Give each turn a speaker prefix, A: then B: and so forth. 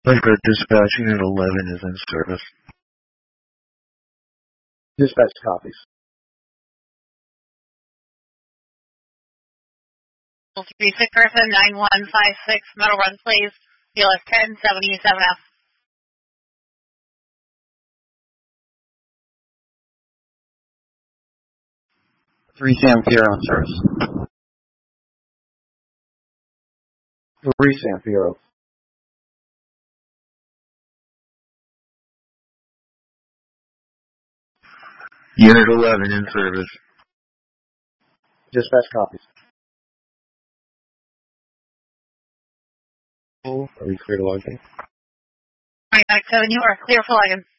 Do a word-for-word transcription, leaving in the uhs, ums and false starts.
A: Lifeguard dispatch unit eleven is in service.
B: Dispatch copies.
C: three six person nine one five six, Metal Run, please. B L S ten seventy-seven F.
D: three Sam Piero on service.
B: three Sam Piero.
A: Unit eleven in service.
B: Dispatch copies. Are we clear to log in?
C: nine nine seven, you are clear for login.